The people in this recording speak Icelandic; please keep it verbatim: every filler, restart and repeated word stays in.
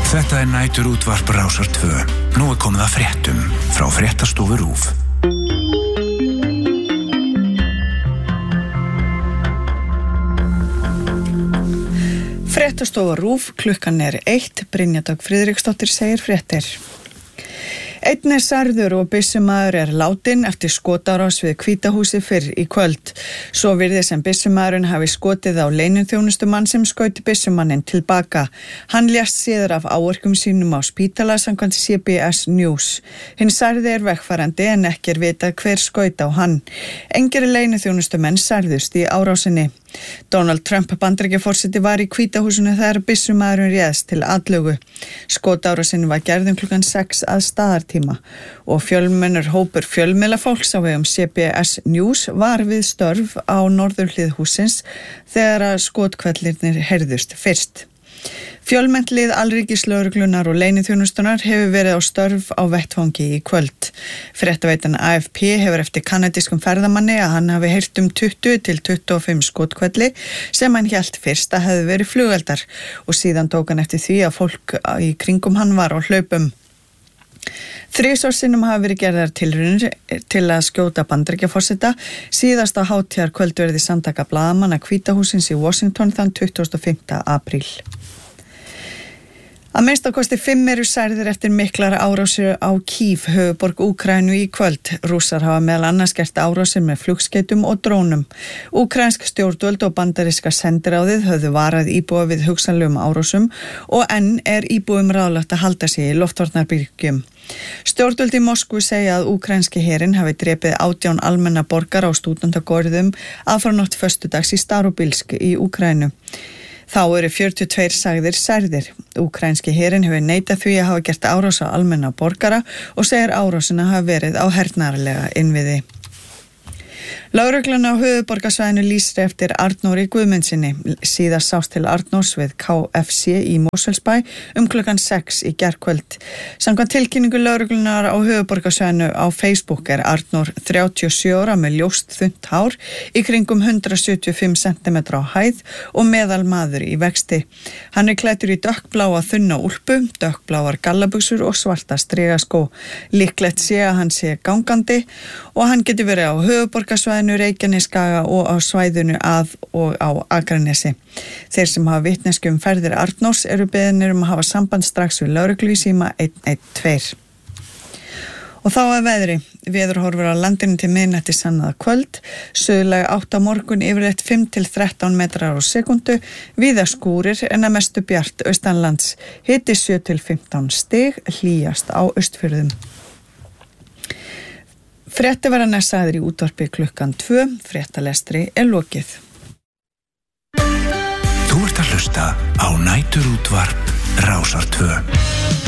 Þetta er næturútvarp Rásar tvö. Nú er komið að fréttum frá Fréttastofu RÚV. Fréttastofa RÚV, klukkan er eitt, Brynja Dögg Friðriksdóttir segir fréttir. Einn er særður og byssumaður er látinn eftir skotárás við Hvítahúsið fyrr í kvöld. Svo virðist sem byssumaðurinn hafi skotið á leyniþjónustumann sem skaut byssumanninn tilbaka. Hann lést síðar af áverkum sínum á spítala samkvæmt C B S News. Hinn særði er vegfarandi en ekki er vitað hver skaut á hann. Engir leyniþjónustumenn særðust í árásinni. Donald Trump Bandaríkjaforseti var í Hvítahúsinu þegar byssumaðurinn réðst til atlögu. Skotárásin var gerð um klukkan sex að staðartíma og fjölmennur hópur fjölmiðlafólks á vegum C B S News var við störf á norðurhlið hússins þegar að skotkvellirnir heyrðust fyrst. Fjölmennt lið alríkislögreglunar og leyniþjónustunar hefur verið á störf á vettvangi í kvöld. Fréttaveitan A F P hefur eftir kanadískum ferðamanni að hann hafi heyrt um tuttugu til tuttugu og fimm skotkvelli sem hann hélt fyrst að hefði verið flugeldar og síðan tók hann eftir því að fólk í kringum hann var á hlaupum. Þrisvar sinnum hafa verið gerðar tilraunir til að skjóta Bandaríkjaforseta. Síðasta hátíðarkvöld verði samtaka blaðamanna Hvítahússins í Washington þann tuttugasta og fimmta apríl. Að minnsta kosti fimm eru særðir eftir miklar árásir á Kýv, höfuðborg Úkraínu í kvöld. Rússar hafa meðal annars gert árásir með flugskeytum og drónum. Úkraínsk stjórnvöld og bandaríska sendiráðið höfðu varað íbúa við hugsanlegum árásum og enn er íbúum ráðlagt að halda sig í loftvarnarbyrgjum. Stjórnvöld í Moskvu segja að úkraínski herinn hafi drepið átján almenna borgara á stúdentagörðum aðfaranótt föstudags í Starobilsk í Úkraínu. Þá eru fjörutíu og tveir sagðir særðir. Úkraínski herinn hefur neitað því að hafa gert árás á almenna borgara og segir árásina hafa verið á hernaðarlega innviði. Lögreglan á höfuðborgarsvæðinu lýsir eftir Arnóri Guðmundsinni. Síðast sást til Arnórs við K F C í Mosfellsbæ um klukkan sex í gærkvöld. Samkvæmt tilkynningu lögreglunar á höfuðborgarsvæðinu á Facebook er Arnór þrjátíu og sjö ára með ljóst þunnt hár í kringum hundrað sjötíu og fimm sentimetra á hæð og meðal maður í vexti. Hann er klæddur í dökkbláa þunna úlpu, dökkbláar gallabuxur og svarta strigaskó. Líklegt sé að hann sé gangandi og hann getur verið á höfuðborgarsvæðinu, Reykjanesskaga og á svæðinu að og á Akranesi. Þeir sem hafa vitneskju um ferðir Arnórs eru beðnir um að hafa samband strax við lögreglu í síma einn einn tveir. Og þá að veðri. Veðurhorfur á landinu til miðnætti sannaða kvöld. Suðlæg átt á morgun yfirleitt fimm til þrettán metrar á sekundu. Víða skúrir en að mestu bjart austanlands. Hiti sjö til fimmtán stig, hlýjast á Austfjörðum. Frétti verða næst sagðir í útvarpi klukkan tvö, fréttalestri er lokið. Þú ert að hlusta á næturútvarp Rásar tvö.